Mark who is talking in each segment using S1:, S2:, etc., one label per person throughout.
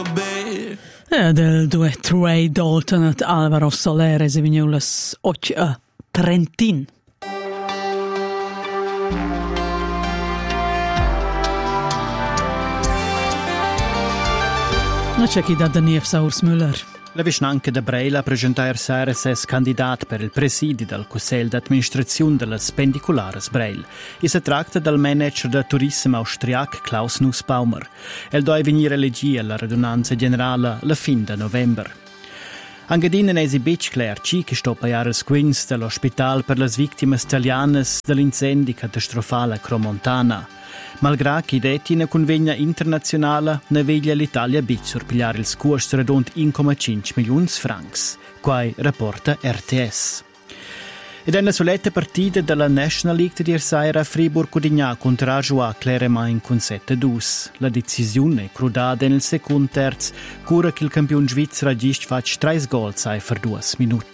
S1: Del duet Ray Dalton et Alvaro Soler e vignulas 8 Trentin. C'è chi da Daniel Saurs Müller.
S2: La Vischnanca de Breil ha presentato ieri ses candidat per il presidi del Consiglio d'amministrazione delle Spendiculares Breil. E si tratta del manager del turismo austriac Klaus Nussbaumer. El deve venire elegì alla radunanza generale alla fine di novembre. Anche nesi Bitschler, che sto a pagare il squins dell'ospedale per le vittime italiane dell'incendio catastrofale a Cromontana. Malgrado che detti una convegna internazionale, ne veglia l'Italia bit sorpigliare il scosto redond 1,5 milioni francs, quai rapporta RTS. Ed è una soletta partita della National League di Ersaira Fribourg-Codignac contro Ajoa Cleremont con 7-2. La decisione è crudata nel secondo terzo, cura che il campione svizzero gist faccia 3 gol per 2 minuti.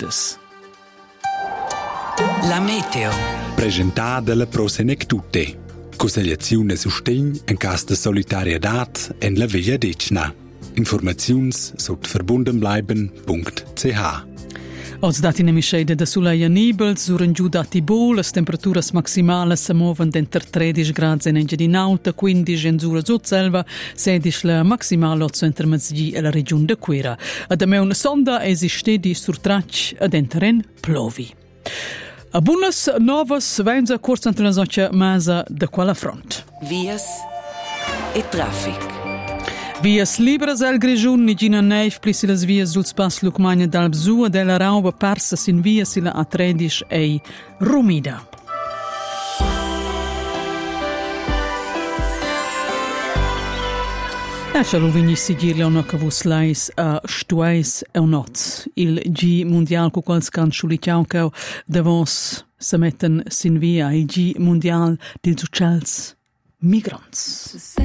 S3: La meteo.
S4: Presentata dalla Prosenectute. Consigliazione sustegn in caso di solidarietà en la Via Decna. Informazions sot verbundenbleiben.ch.
S1: Als dati nemisceide da sulla Nibel, suren giù da Tibò, le temperature maximali si muovono dentro 13 gradi in Engiadinauta, 15 in Zura Zotselva, 16 la maximale entre Mezzgi e la regione de Quera. Ad me una sonda esiste di surtracci ad enteren plovi. A buonas novas venza corsa entre la socia masa de quella front.
S3: Vias e traffic.
S1: Vias libres al Grigiun, Nigina Neif, plissi las vias sul spas Lucmagna d'Albzua, della Rauba parsa sin via sila A13 e Rumida. C'è l'uvigni sigirli a una cavuslais a stuais e unoz. Il G mondial cu quals can sciuliciaucau davos se metten sin via il G mondial dils uccells migrants.